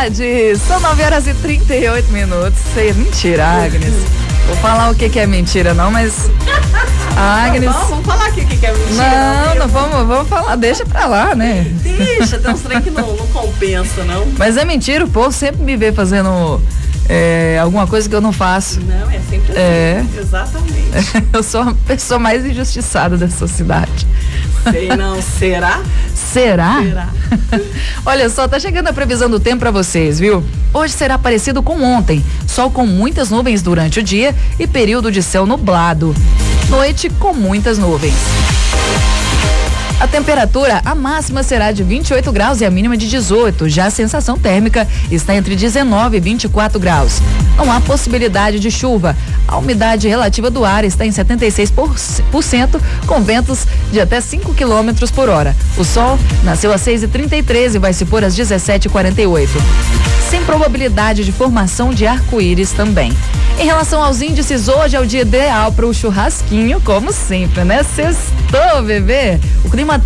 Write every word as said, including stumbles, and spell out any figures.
cidade. São nove horas e trinta e oito minutos. Sei, mentira, Agnes. Vou falar o que, que é mentira, não, mas. A Agnes. Não, vamos falar aqui o que, que é mentira. Não, não, não vamos, vamos falar, deixa pra lá, né? Deixa, tem uns trem que não, não compensa, não. Mas é mentira, o povo sempre me vê fazendo é, alguma coisa que eu não faço. Não, é sempre assim. É. Exatamente. Eu sou a pessoa mais injustiçada dessa cidade. Sei não, será? Será? Será? Olha só, tá chegando a previsão do tempo pra vocês, viu? Hoje será parecido com ontem, sol com muitas nuvens durante o dia e período de céu nublado. Noite com muitas nuvens. A temperatura, a máxima será de vinte e oito graus e a mínima de dezoito. Já a sensação térmica está entre dezenove e vinte e quatro graus. Não há possibilidade de chuva. A umidade relativa do ar está em setenta e seis por cento, com ventos de até cinco quilômetros por hora. O sol nasceu às seis e trinta e três e vai se pôr às dezessete e quarenta e oito. Sem probabilidade de formação de arco-íris também. Em relação aos índices, hoje é o dia ideal para o churrasquinho, como sempre, né? Sextou, bebê. O clima